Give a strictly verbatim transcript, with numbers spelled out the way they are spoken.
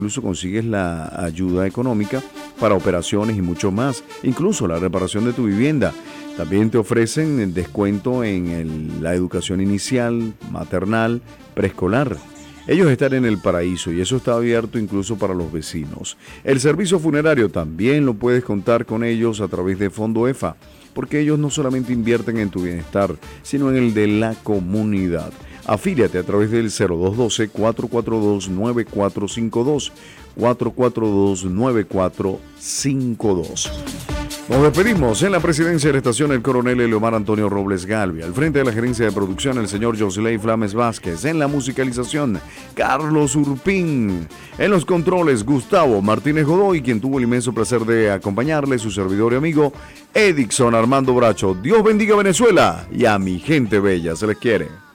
incluso consigues la ayuda económica para operaciones y mucho más, incluso la reparación de tu vivienda. También te ofrecen descuento en el- la educación inicial, maternal, preescolar. Ellos están en el paraíso y eso está abierto incluso para los vecinos. El servicio funerario también lo puedes contar con ellos a través de Fondo E F A, porque ellos no solamente invierten en tu bienestar, sino en el de la comunidad. Afíliate a través del cero dos uno dos, cuatro cuatro dos, nueve cuatro cinco dos, cuatro cuatro dos, nueve cuatro cinco dos. Nos despedimos en la presidencia de la estación el coronel Eleomar Antonio Robles Galvia. Al frente de la gerencia de producción el señor Josley Flames Vázquez. En la musicalización Carlos Urpín. En los controles Gustavo Martínez Godoy, quien tuvo el inmenso placer de acompañarle, su servidor y amigo Edixon Armando Bracho. Dios bendiga a Venezuela y a mi gente bella. Se les quiere.